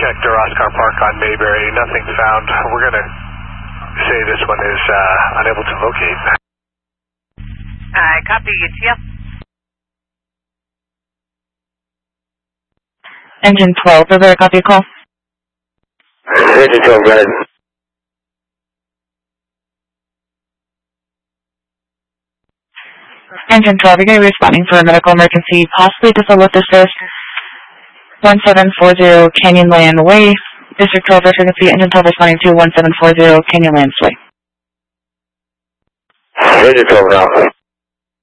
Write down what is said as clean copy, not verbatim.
Vector Oscar Park on Mayberry, nothing found. We're going to say this one is unable to locate. Copy, UTF. Engine 12, River, copy call. Engine 12, go ahead. Engine 12, you're going to be responding for a medical emergency, possibly to Philip District 1740 Canyonlands Way. District 12, frequency, Engine 12 responding to 1740 Canyonlands Way. Engine 12, Alpha.